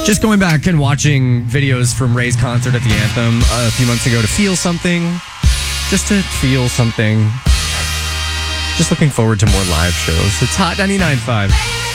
Just going back and watching videos from Ray's concert at the Anthem a few months ago to feel something. Just to feel something. Just looking forward to more live shows. It's Hot 99.5.